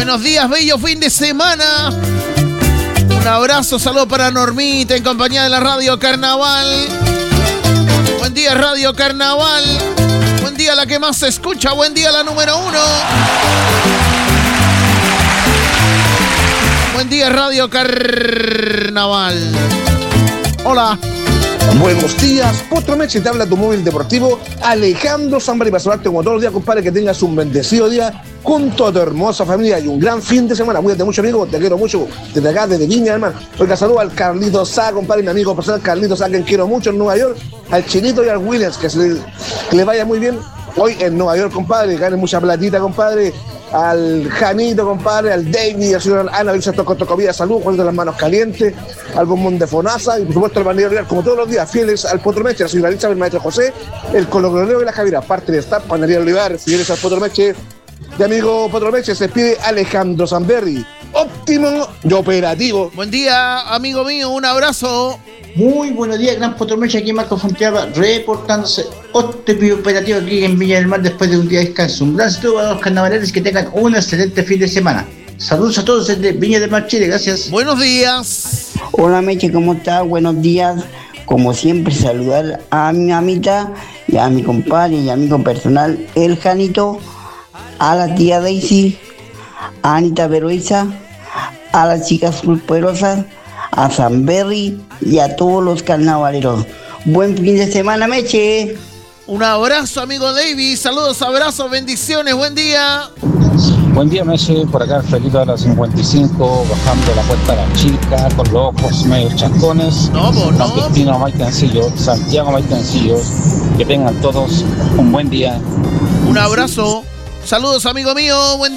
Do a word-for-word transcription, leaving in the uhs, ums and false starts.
Buenos días, bello fin de semana. Un abrazo, saludo para Normita en compañía de la Radio Carnaval. Buen día, Radio Carnaval. Buen día, la que más se escucha. Buen día, la número uno. Buen día, Radio Carnaval. Hola. Buenos días, Potro Meche, te habla tu móvil deportivo Alejandro Zambari para saludarte como todos los días, compadre, que tengas un bendecido día junto a tu hermosa familia y un gran fin de semana. Cuídate mucho, amigo, te quiero mucho, desde acá, desde Viña, hermano. Oiga, saludo al Carlito Sá, compadre, mi amigo personal Carlito Sá, quien quiero mucho en Nueva York, al Chinito y al Williams, que, se le, que le vaya muy bien hoy en Nueva York, compadre, que ganen mucha platita, compadre. Al Janito, compadre, al David, al señor Ana, Luisa Tocotocovía, salud, Juan de las Manos Calientes, al Bombón de Fonasa y por supuesto al Bandero Real, como todos los días, fieles al Potro Meche, la señora Elizabeth, el maestro José, el Colocoleo y la Javiera, parte de staff, Panadería Olivar, fieles al Potro Meche. De amigo Potro Meche se despide Alejandro Zamberri, óptimo y operativo. Buen día, amigo mío, un abrazo. Muy buenos días, gran Potro Meche, aquí Marco Fonteaba, reportándose óptimo y operativo aquí en Viña del Mar después de un día de descanso. Un gran saludo a los carnavaleros, que tengan un excelente fin de semana. Saludos a todos desde Viña del Mar, Chile, gracias. Buenos días. Hola Meche, ¿cómo estás? Buenos días. Como siempre, saludar a mi mamita y a mi compadre y amigo personal, el Janito, a la tía Daisy, a Anita Veroiza, a las chicas pulperosas, a Zamberri y a todos los carnavaleros. Buen fin de semana, Meche. Un abrazo, amigo David. Saludos, abrazos, bendiciones. Buen día. Buen día, Meche. Por acá, Felipe de la cincuenta y cinco, bajando la cuesta a la chica, con los ojos medio chascones. No, vos no. Destino Maitencillo, Santiago Maitencillo. Que tengan todos un buen día. Un abrazo. Saludos, amigo mío. Buen día.